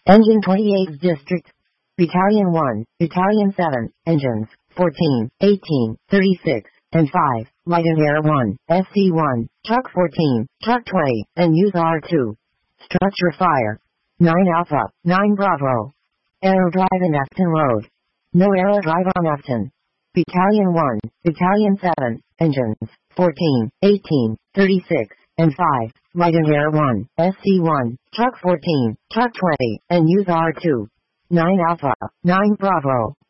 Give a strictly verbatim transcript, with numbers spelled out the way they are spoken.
Engine twenty-eighth District. Battalion one, Battalion seven, Engines fourteen, eighteen, thirty-six, and five, Light and Air one, S C one, Truck fourteen, Truck twenty, and Use R two. Structure Fire. nine Alpha, nine Bravo. Aero Drive in Afton Road. No Aero Drive on Afton. Battalion one, Battalion seven, Engines fourteen, eighteen, thirty-six, and five, Light and Air one, S C one, Truck fourteen, Truck twenty, and Use R two. nine Alpha, nine Bravo.